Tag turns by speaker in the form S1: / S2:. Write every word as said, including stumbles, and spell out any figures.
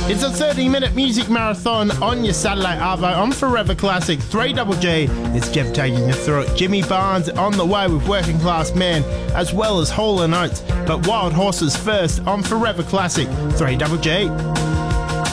S1: It's a thirty minute music marathon on your Satellite Arvo on Forever Classic. three Double G, it's Jeff taking you through it. Jimmy Barnes on the way with Working Class Man, as well as Hall and Oates. But Wild Horses first on Forever Classic. three Double G.